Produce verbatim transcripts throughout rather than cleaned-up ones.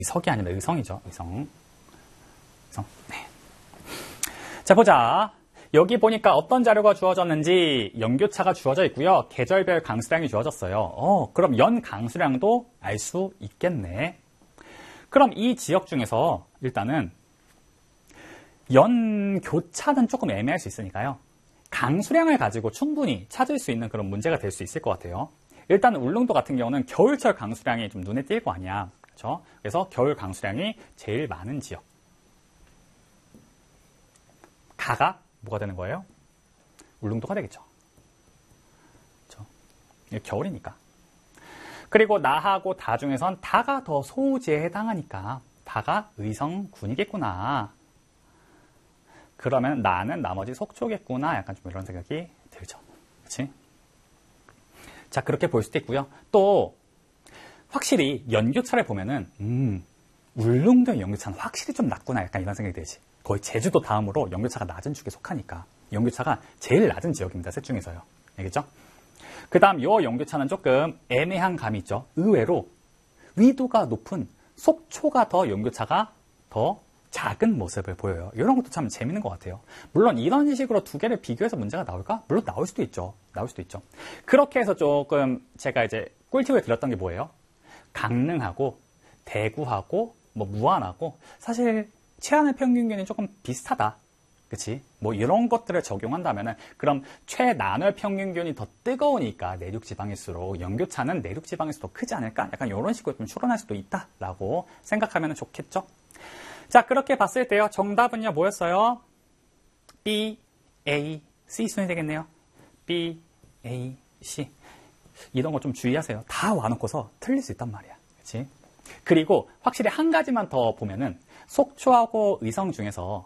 의석이 아니라 의성이죠. 의성. 의성. 네. 자, 보자. 여기 보니까 어떤 자료가 주어졌는지 연교차가 주어져 있고요. 계절별 강수량이 주어졌어요. 어, 그럼 연 강수량도 알 수 있겠네. 그럼 이 지역 중에서 일단은 연교차는 조금 애매할 수 있으니까요. 강수량을 가지고 충분히 찾을 수 있는 그런 문제가 될 수 있을 것 같아요. 일단 울릉도 같은 경우는 겨울철 강수량이 좀 눈에 띌 거 아니야. 그렇죠? 그래서 겨울 강수량이 제일 많은 지역. 가가 뭐가 되는 거예요? 울릉도가 되겠죠. 그렇죠? 겨울이니까. 그리고 나하고 다 중에선 다가 더 소우지에 해당하니까 다가 의성군이겠구나. 그러면 나는 나머지 속초겠구나. 약간 좀 이런 생각이 들죠. 그렇지? 자, 그렇게 볼 수도 있고요. 또 확실히 연교차를 보면은 음, 울릉도의 연교차는 확실히 좀 낮구나. 약간 이런 생각이 들지. 거의 제주도 다음으로 연교차가 낮은 축에 속하니까 연교차가 제일 낮은 지역입니다. 셋 중에서요. 알겠죠? 그 다음 이 연교차는 조금 애매한 감이 있죠. 의외로 위도가 높은 속초가 더 연교차가 더 작은 모습을 보여요. 이런 것도 참 재밌는 것 같아요. 물론 이런 식으로 두 개를 비교해서 문제가 나올까? 물론 나올 수도 있죠. 나올 수도 있죠. 그렇게 해서 조금 제가 이제 꿀팁을 드렸던 게 뭐예요? 강릉하고 대구하고 뭐 무안하고 사실 최하늘 평균균이 조금 비슷하다. 그치? 뭐 이런 것들을 적용한다면은 그럼 최나널 평균균이 더 뜨거우니까 내륙 지방일수록 연교차는 내륙 지방일수록 크지 않을까? 약간 이런 식으로 좀 추론할 수도 있다라고 생각하면 좋겠죠? 자, 그렇게 봤을 때요. 정답은요, 뭐였어요? B, A, C 순이 되겠네요. B, A, C. 이런 거 좀 주의하세요. 다 와놓고서 틀릴 수 있단 말이야. 그치? 그리고 확실히 한 가지만 더 보면은 속초하고 의성 중에서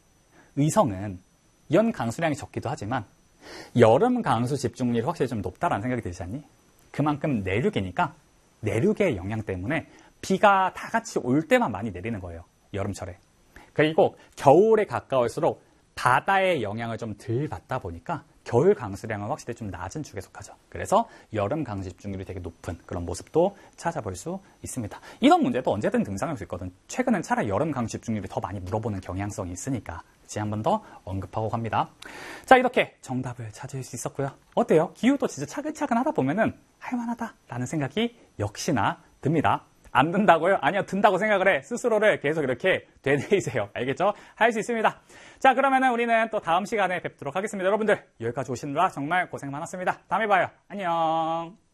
의성은 연 강수량이 적기도 하지만 여름 강수 집중률이 확실히 좀 높다라는 생각이 들지 않니? 그만큼 내륙이니까 내륙의 영향 때문에 비가 다 같이 올 때만 많이 내리는 거예요. 여름철에. 그리고 겨울에 가까울수록 바다의 영향을 좀 덜 받다 보니까 겨울 강수량은 확실히 좀 낮은 축에 속하죠. 그래서 여름 강수 집중률이 되게 높은 그런 모습도 찾아볼 수 있습니다. 이런 문제도 언제든 등장할 수 있거든. 최근엔 차라리 여름 강수 집중률이 더 많이 물어보는 경향성이 있으니까 같이 한 번 더 언급하고 갑니다. 자, 이렇게 정답을 찾을 수 있었고요. 어때요? 기후도 진짜 차근차근 하다 보면은 할만하다라는 생각이 역시나 듭니다. 안 든다고요? 아니요, 든다고 생각을 해. 스스로를 계속 이렇게 되뇌이세요. 알겠죠? 할 수 있습니다. 자, 그러면은 우리는 또 다음 시간에 뵙도록 하겠습니다. 여러분들, 여기까지 오시느라 정말 고생 많았습니다. 다음에 봐요. 안녕.